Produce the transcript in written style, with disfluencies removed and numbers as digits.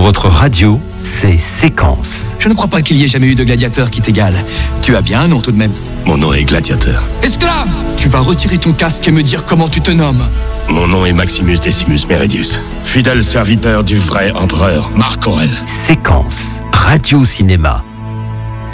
votre radio, c'est Séquence. Je ne crois pas qu'il y ait jamais eu de gladiateur qui t'égale. Tu as bien un nom tout de même. Mon nom est Gladiateur. Esclave! Tu vas retirer ton casque et me dire comment tu te nommes. Mon nom est Maximus Decimus Meridius, fidèle serviteur du vrai empereur Marc Aurèle. Séquence, radio-cinéma.